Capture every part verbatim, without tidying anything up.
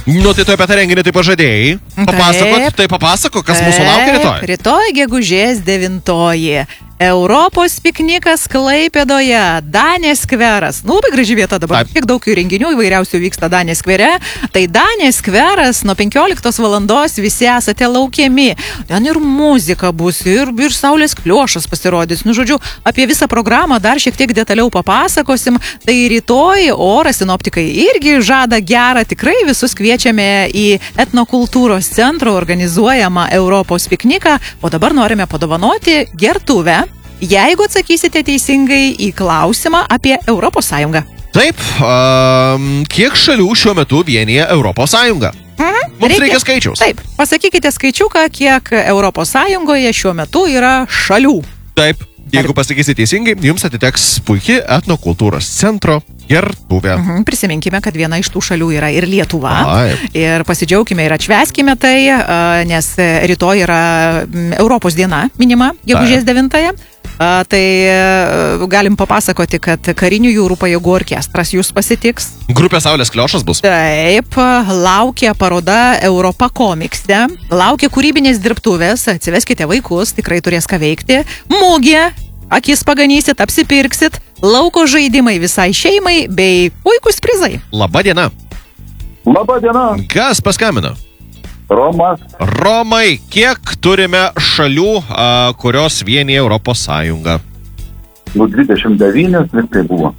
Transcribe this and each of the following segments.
Nu, tai tu apie tą renginį tai pažadėjai. Papasakot, Taip. tai papasako, kas mūsų laukia rytoj. Rytoj gegužės devintoji. Europos piknikas Klaipėdoje, Danės skveras. Nu, labai graži vieta dabar. Taip. Kiek daug jų renginių įvairiausių vyksta Danės skvere. Tai Danės skveras nuo penkioliktos valandos visi esate laukiami. Ten ir muzika bus, ir, ir Saulės Kliošas pasirodys. Nu, žodžiu, apie visą programą dar šiek tiek detaliau papasakosim. Tai rytoj oras sinoptikai irgi žada gerą. Tikrai visus kviečiame į etnokultūros centro organizuojamą Europos pikniką. O dabar norime padovanoti gertuvę, jeigu atsakysite teisingai į klausimą apie Europos Sąjungą. Taip, um, kiek šalių šiuo metu vienyje Europos Sąjunga? Mhm. Mums reikia, reikia skaičiaus. Taip, pasakykite skaičiuką, kiek Europos Sąjungoje šiuo metu yra šalių. Taip, jeigu pasakysite teisingai, jums atiteks puikiai etnokultūros centro gertuvė. Mhm. Prisiminkime, kad viena iš tų šalių yra ir Lietuva. Taip. Ir pasidžiaugkime ir atšvęskime tai, a, nes rytoj yra m, Europos diena minima, gegužės devintąją. A, tai a, galim papasakoti, kad karinių jūrų pajėgų orkestras jūs pasitiks. Grupė Saulės Kliošas bus. Taip, laukia paroda Europa komikse, laukia kūrybinės dirbtuvės, atsiveskite vaikus, tikrai turės ką veikti. Mūgė, akis paganysit, apsipirksit, lauko žaidimai visai šeimai bei puikūs prizai. Labą dieną. Labą dieną, Kas paskambino? Romas. Romai, kiek turime šalių, a, kurios vienyje Europos Sąjungą? Nu, dvidešimt devyni, vis tai buvo.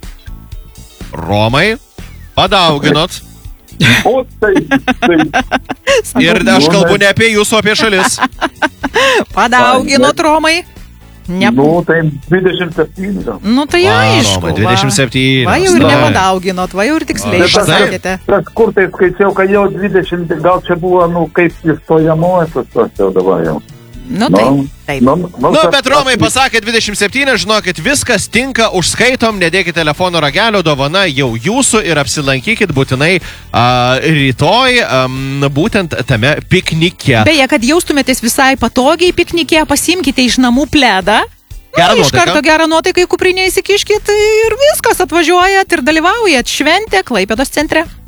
Romai, padauginot. O, taip, taip. Ir aš kalbu ne apie jūsų, o apie šalis. Padauginot, Romai. Ne... Nu, tai dvidešimt septyni. Nu, tai Va, aišku. Romai, dvidešimt septyni. Va, va jau ir Taip. nepadauginot, va jau ir tiksliai Aš pasakėte. Kažkur tai skaičiau, kad jau dvidešimt, gal čia buvo, nu, kaip įstojamuosios tos jau dabar jau. Nu, taip, taip. Nu, nu, Nu, kas- bet Romai pasakė dvidešimt septyni, žinokit, viskas tinka, užskaitom, nedėkit telefono ragelio, dovana jau jūsų ir apsilankykit būtinai a, rytoj am, būtent tame piknike. Beje, kad jaustumėtės visai patogiai piknikė, pasimkite iš namų pledą. Gerą Na, iš nuotaiką. karto gerą nuotaiką į kuprinę įsikiškit ir viskas, atvažiuojat ir dalyvaujat šventę Klaipėdos centre.